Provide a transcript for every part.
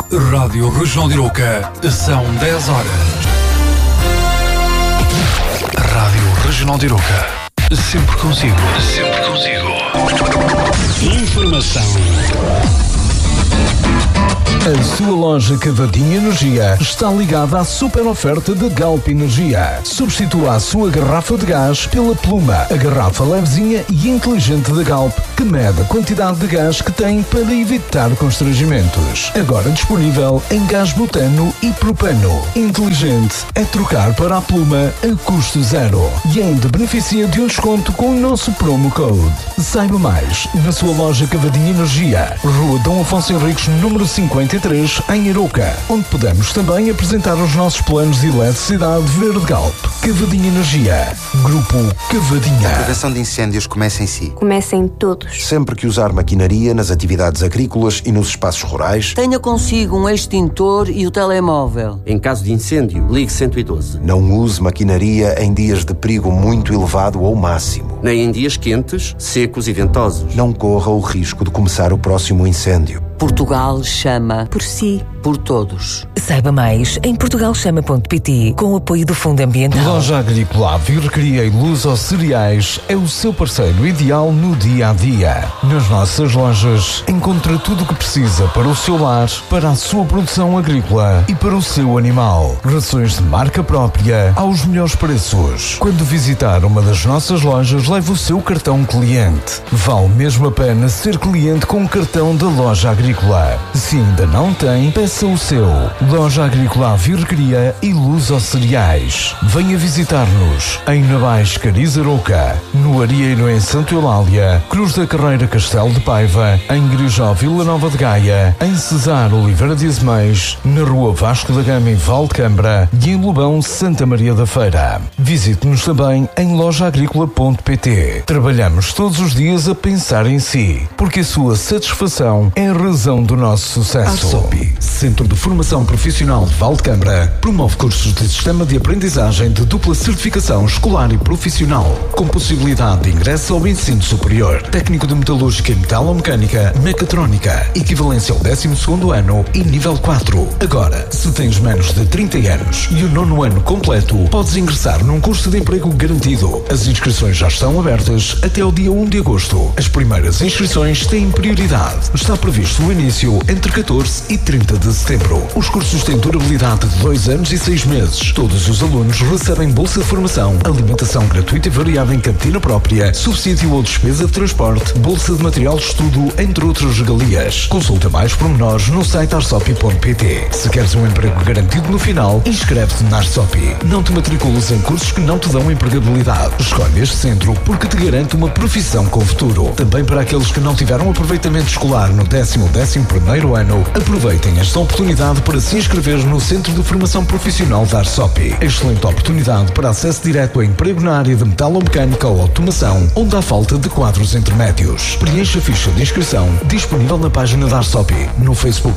Rádio Regional de Iroca, são 10 horas. Rádio Regional de Iroca, sempre consigo. Sempre consigo. Informação. A sua loja Cavadinha Energia está ligada à super oferta da Galp Energia. Substitua a sua garrafa de gás pela Pluma, a garrafa levezinha e inteligente da Galp, que mede a quantidade de gás que tem para evitar constrangimentos. Agora disponível em gás butano e propano. Inteligente é trocar para a Pluma a custo zero. E ainda beneficia de um desconto com o nosso promo code. Saiba mais na sua loja Cavadinha Energia, Rua Dom Afonso Henriques, número 53, em Iroca, onde podemos também apresentar os nossos planos de eletricidade verde Galp. Cavadinha Energia, Grupo Cavadinha. A prevenção de incêndios começa em si. Começa em todos. Sempre que usar maquinaria nas atividades agrícolas e nos espaços rurais, tenha consigo um extintor e o telemóvel. Em caso de incêndio, ligue 112. Não use maquinaria em dias de perigo muito elevado ou máximo. Nem em dias quentes, secos e ventosos. Não corra o risco de começar o próximo incêndio. Portugal chama por si, por todos. Saiba mais em portugalchama.pt, com o apoio do Fundo Ambiental. Loja Agrícola Vircria e Luz aos Cereais é o seu parceiro ideal no dia a dia. Nas nossas lojas encontra tudo o que precisa para o seu lar, para a sua produção agrícola e para o seu animal. Rações de marca própria aos melhores preços. Quando visitar uma das nossas lojas, leve o seu cartão cliente. Vale mesmo a pena ser cliente com o cartão da Loja Agrícola. Se ainda não tem, peça o seu. Loja Agrícola Vircria e Luz aos Cereais. Venha visitar-nos em Navais, Cariz, Aroca, no Arieiro em Santa Eulália, Cruz da Carreira, Castelo de Paiva, em Grijó, Vila Nova de Gaia, em Cesar, Oliveira de Azeméis, na Rua Vasco da Gama, em Valdecambra e em Lobão, Santa Maria da Feira. Visite-nos também em lojaagricola.pt. Trabalhamos todos os dias a pensar em si, porque a sua satisfação é a razão do nosso sucesso. ARSOP, Centro de Formação Profissional de Valdecambra, promove cursos de sistema de aprendizagem de dupla certificação escolar e profissional, com possibilidade de ingresso ao ensino superior, técnico de metalúrgica e metalomecânica, mecatrónica, equivalência ao 12º ano e nível 4. Agora, se tens menos de 30 anos e o 9º ano completo, podes ingressar num curso de emprego garantido. As inscrições já estão abertas até ao dia 1 de agosto. As primeiras inscrições têm prioridade. Está previsto o início entre 14 e 30 de setembro. Os cursos têm durabilidade de 2 anos e 6 meses. Todos os alunos recebem bolsa de formação, alimentação gratuita e variada em cantina própria, subsídio ou despesa de transporte, bolsa de material de estudo, entre outras regalias. Consulta mais pormenores no site arsopi.pt. Se queres um emprego garantido no final, inscreve-te na Arsopi. Não te matricules em cursos que não te dão empregabilidade. Escolhe este centro porque te garante uma profissão com futuro. Também para aqueles que não tiveram aproveitamento escolar no 11º ano, aproveitem esta oportunidade para se inscrever no Centro de Formação Profissional da Arsopi. Excelente oportunidade para acesso direto a emprego na área de metalomecânica ou automação, onde há falta de quadros intermédios. Preencha a ficha de inscrição disponível na página da Arsopi, no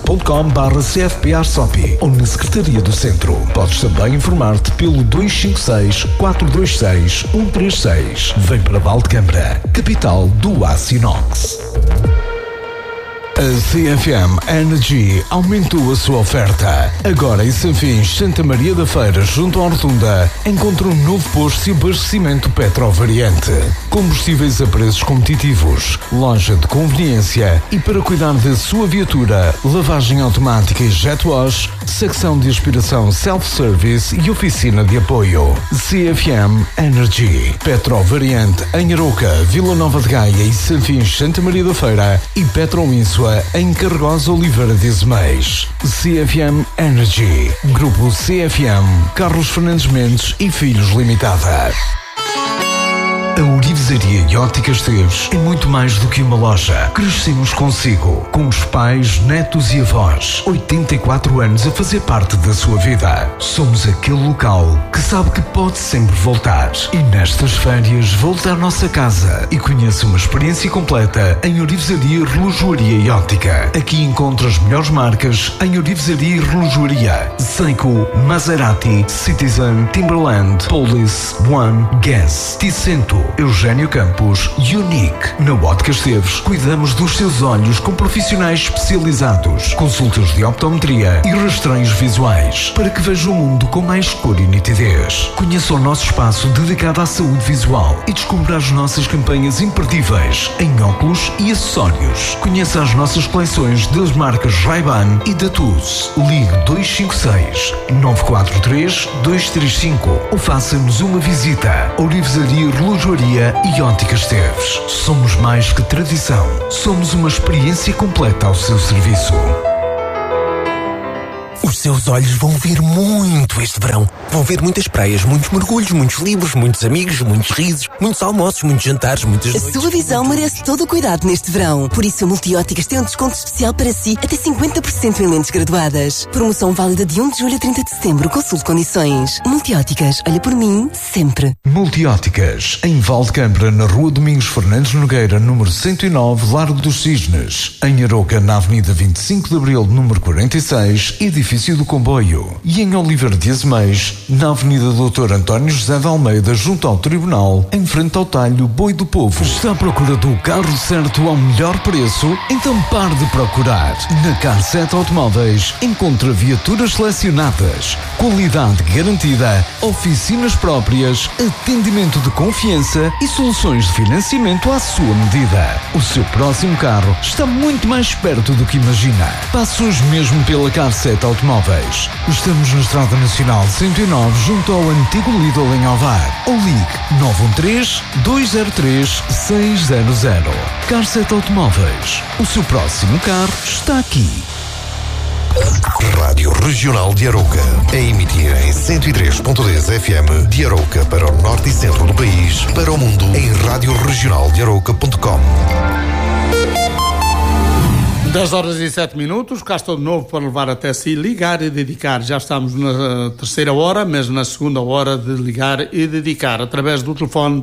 facebook.com/cfp-arsopi ou na Secretaria do Centro. Podes também informar-te pelo 256-426-136. Vem para Valdecambra, capital do aço inox. A CFM Energy aumentou a sua oferta. Agora em Sanfins, Santa Maria da Feira, junto à Rotunda, encontra um novo posto de abastecimento Petrovariante. Combustíveis a preços competitivos, loja de conveniência e para cuidar da sua viatura, lavagem automática e jet wash, secção de aspiração self-service e oficina de apoio. CFM Energy. Petrovariante em Aroca, Vila Nova de Gaia e Sanfins, Santa Maria da Feira e Petroínsula em Carregosa, Oliveira de Azeméis. CFM Energy. Grupo CFM, Carlos Fernandes Mendes e Filhos Limitada. A Orivesaria e Óticas Teves é muito mais do que uma loja. Crescemos consigo, com os pais, netos e avós. 84 anos a fazer parte da sua vida. Somos aquele local que sabe que pode sempre voltar. E nestas férias, volte à nossa casa e conheça uma experiência completa em Orivesaria, Relojoaria e Óptica. Aqui encontra as melhores marcas em Orivesaria e Relojoaria: Seiko, Maserati, Citizen, Timberland, Police, One, Guess, Ticento, Eugênio Campos, Unique. Na Ótica Esteves, cuidamos dos seus olhos com profissionais especializados, consultas de optometria e rastreios visuais, para que veja o mundo com mais cor e nitidez. Conheça o nosso espaço dedicado à saúde visual e descubra as nossas campanhas imperdíveis em óculos e acessórios. Conheça as nossas coleções das marcas Ray-Ban e da TUS. Ligue 256 943 235 ou faça-nos uma visita. Ourivesaria, Relojoaria e Ótica Esteves. Somos mais que tradição. Somos uma experiência completa ao seu serviço. Os seus olhos vão ver muito este verão. Vão ver muitas praias, muitos mergulhos, muitos livros, muitos amigos, muitos risos, muitos almoços, muitos jantares, muitas noites. A sua visão merece todo o cuidado neste verão. Por isso a Multióticas tem um desconto especial para si, até 50% em lentes graduadas. Promoção válida de 1 de julho a 30 de setembro. Consulte condições. Multióticas, olha por mim, sempre. Multióticas, em Valdecambra, na Rua Domingos Fernandes Nogueira, número 109, Largo dos Cisnes. Em Aroca, na Avenida 25 de Abril, número 46, edifício do Comboio. E em Oliveira de Azeméis, na Avenida Doutor António José de Almeida, junto ao Tribunal, em frente ao talho Boi do Povo. Está à procura do carro certo ao melhor preço? Então pare de procurar. Na Car7 Automóveis encontra viaturas selecionadas, qualidade garantida, oficinas próprias, atendimento de confiança e soluções de financiamento à sua medida. O seu próximo carro está muito mais perto do que imagina. Passe hoje mesmo pela Car7 Automóveis. Estamos na Estrada Nacional 109, junto ao antigo Lidl em Alvar. Ou ligue 913-203-600. Car7 Automóveis. O seu próximo carro está aqui. Rádio Regional de Arouca, a emitir em 103.10 FM de Arouca para o norte e centro do país, para o mundo em radioregionaldearouca.com. 10 horas e 7 minutos, cá estou de novo para levar até si, ligar e dedicar. Já estamos na terceira hora, mas na segunda hora de ligar e dedicar, através do telefone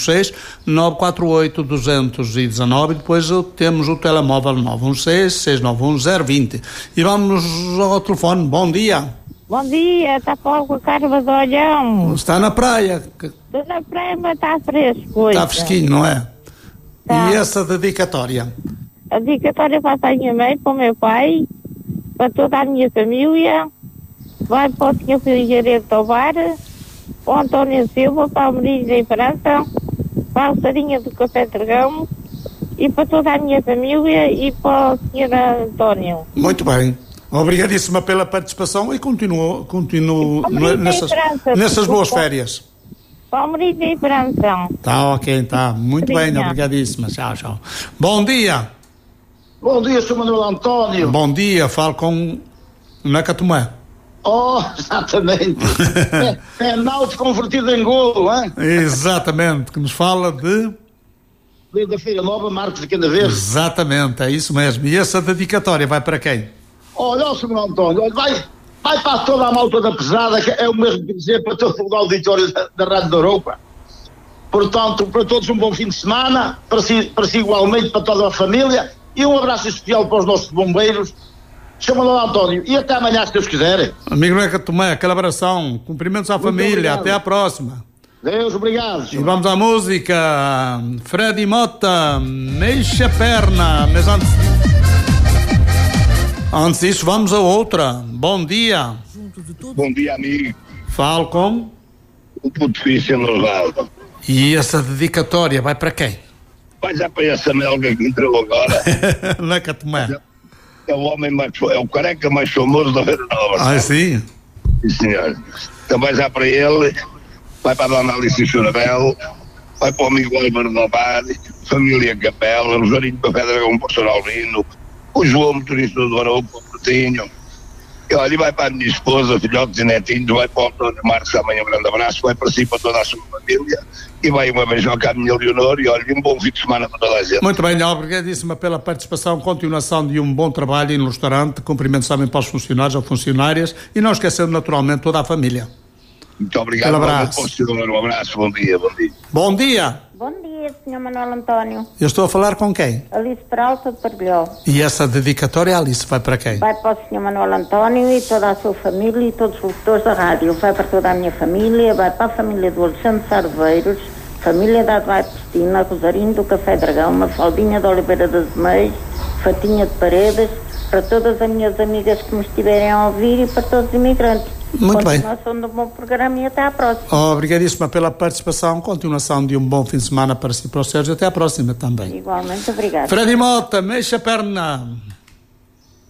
256-948-219 e depois temos o telemóvel 916-691-020. E vamos ao telefone. Bom dia. Bom dia, está Paulo com a Carva do Olhão. Está na praia. Estou na praia, mas está fresco. Está fresquinho, não é? Tá. E essa dedicatória? A dedicatória vai para a minha mãe, para o meu pai, para toda a minha família, vai para o Sr. Figueiredo Tovar, para o António Silva, para a Maria da Esperança, para a Sarinha do Café Dragão e para toda a minha família e para o Sr. António. Muito bem. Obrigadíssima pela participação e continuo nessas boas férias. Para a Maria da Esperança. Tá ok, tá. Muito bem, obrigadíssima. Tchau, tchau. Bom dia. Bom dia, Sr. Manuel António. Bom dia, falo com Nacatumé. Oh, exatamente. é náutico convertido em golo, hein? Exatamente, que nos fala de da Feira Nova, Marcos de Candavês. Exatamente, é isso mesmo. E essa dedicatória vai para quem? Olha, Sr. Manuel António, vai para toda a malta da pesada, que é o mesmo que dizer para todo o auditório da Rádio da Europa. Portanto, para todos um bom fim de semana, para si igualmente, para toda a família. E um abraço especial para os nossos bombeiros. Sr. Manuel António, e até amanhã, se Deus quiser. Amigo Neca Tomé, aquele abração, cumprimentos à Muito família, obrigado. Até à próxima. Deus, obrigado. E vamos à música. Freddy Mota, Mexe a Perna. Mas antes disso, vamos a outra. Bom dia. Bom dia, amigo. Falo com o Putifício Norvaldo. E essa dedicatória vai para quem? Vai já para essa melga que entrou agora. Neca Tomé. É o homem mais, é o careca mais famoso da Feira Nova. Ah, sim? Sim, senhor. Então vai já para ele, vai para a dona Alice Chorabel, vai para o amigo Álvaro Novar, família Capela, o Joarinho do Café Dragão, o Pastor Albino, o João, motorista do Arouca, o Portinho. E olha, vai para a minha esposa, filhotes e netinhos, vai para o Antônio Marcos, também um grande abraço, vai para si, para toda a sua família, e vai uma beijoca à minha Leonor, e olha, um bom fim de semana para toda a gente. Muito bem, obrigadíssima pela participação, continuação de um bom trabalho no restaurante, cumprimentos também para os funcionários ou funcionárias, e não esquecendo naturalmente toda a família. Muito obrigado. Um abraço. Um abraço, bom dia, bom dia. Bom dia. Bom dia, Sr. Manuel António. Eu estou a falar com quem? Alice Peralta de Parbilhó. E essa dedicatória, Alice, vai para quem? Vai para o Sr. Manuel António e toda a sua família e todos os locutores da rádio. Vai para toda a minha família, vai para a família do Alexandre Sarveiros, família da Adelaide Cristina, Rosarinho do Café Dragão, Mafaldinha da Oliveira das Meias, Fatinha de Paredes, para todas as minhas amigas que me estiverem a ouvir e para todos os imigrantes. Muito bem. Continuação de um bom programa e até à próxima. Obrigadíssima pela participação. Continuação de um bom fim de semana para si e para o Sérgio. Até à próxima também. Igualmente, obrigada. Fredi Mota, mexa a perna.